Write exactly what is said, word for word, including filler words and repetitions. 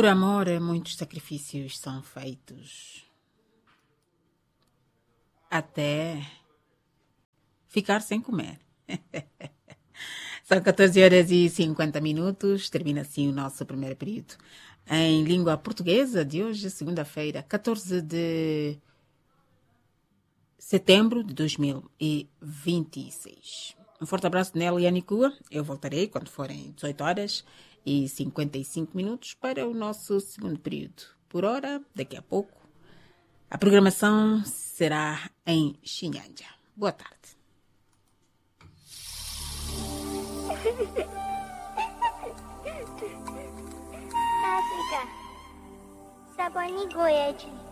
Por amor, muitos sacrifícios são feitos. Até ficar sem comer. São catorze horas e cinquenta minutos. Termina assim o nosso primeiro período em língua portuguesa de hoje, segunda-feira, catorze de setembro de dois mil e vinte e seis. Um forte abraço de Nelly e Anicua. Eu voltarei quando forem dezoito horas e cinquenta e cinco minutos para o nosso segundo período. Por hora, daqui a pouco, a programação será em Chinyanja. Boa tarde. Afrika, sabani goyaci.